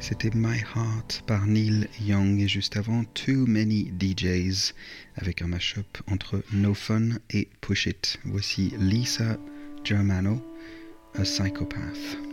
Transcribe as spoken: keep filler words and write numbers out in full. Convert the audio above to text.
C'était My Heart par Neil Young et juste avant Too Many D Js avec un mash-up entre No Fun et Push It. Voici Lisa Germano, A Psychopath.